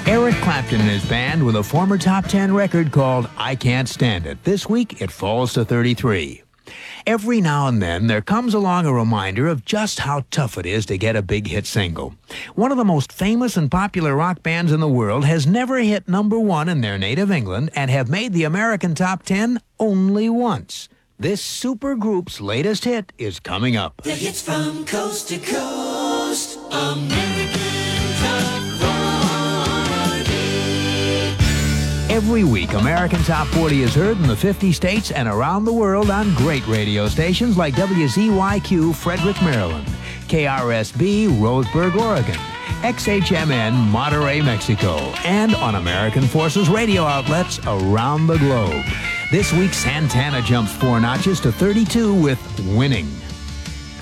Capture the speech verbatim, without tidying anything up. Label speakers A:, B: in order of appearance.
A: Eric Clapton and his band with a former top ten record called I Can't Stand It. This week, it falls to thirty-three. Every now and then, there comes along a reminder of just how tough it is to get a big hit single. One of the most famous and popular rock bands in the world has never hit number one in their native England and have made the American top ten only once. This supergroup's latest hit is coming up.
B: The hits from coast to coast, American Top forty.
A: Every week, American Top forty is heard in the fifty states and around the world on great radio stations like W Z Y Q, Frederick, Maryland, K R S B, Roseburg, Oregon, X H M N, Monterrey, Mexico, and on American Forces radio outlets around the globe. This week, Santana jumps four notches to thirty-two with Winning.